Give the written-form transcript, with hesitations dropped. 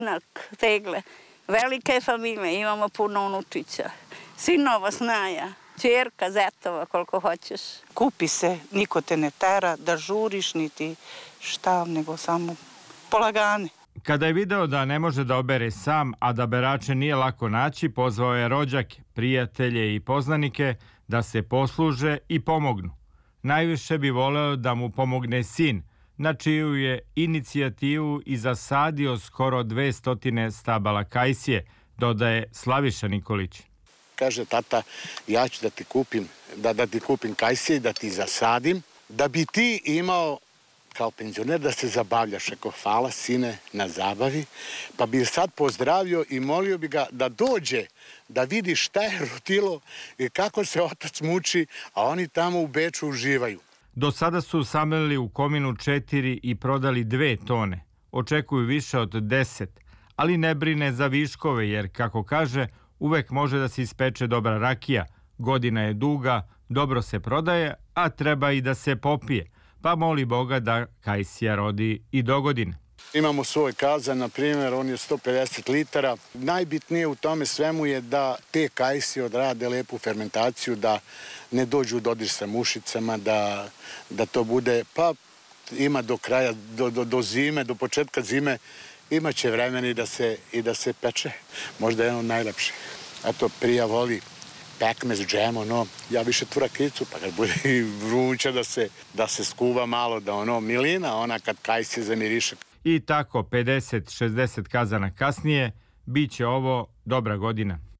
tegle. Velika je familija, imamo puno unučića. Sinova, snaja, ćerka, zetova, koliko hoćeš. Kupi se, niko te ne tera da žuriš, niti šta, nego samo polagane. Kada je video da ne može da obere sam, a da berače nije lako naći, pozvao je rođake, prijatelje i poznanike da se posluže i pomognu. Najviše bi voleo da mu pomogne sin, na čiju je inicijativu i zasadio skoro 200 stabala kajsije, dodaje Slaviša Nikolić. Kaže, tata, ja ću da ti kupim kajsije i da ti zasadim, da bi ti imao kao penzioner da se zabavljaš. Rekao, hvala sine na zabavi, pa bi sad pozdravio i molio bi ga da dođe, da vidi šta je rutilo i kako se otac muči, a oni tamo u Beču uživaju. Do sada su samelili u kominu 4 i prodali 2 tone. Očekuju više od 10, ali ne brine za viškove jer, kako kaže, uvek može da se ispeče dobra rakija. Godina je duga, dobro se prodaje, a treba i da se popije. Pa moli Boga da kajsija rodi i do godine. Imamo svoj kazan, na primjer, on je 150 litara. Najbitnije u tome svemu je da te kajsije odrade lepu fermentaciju, da ne dođu u dodir sa mušicama, da to bude, pa ima do kraja, do zime, do početka zime, imaće vremena i da se peče. Možda je jedno od najlepših. Eto, prija voli pekmez, džem, ja više tu rakicu, pa kad bude i vruće da se skuva malo, da milina, ona kad kajsije zamiriše. I tako 50-60 kazana kasnije, bit će ovo dobra godina.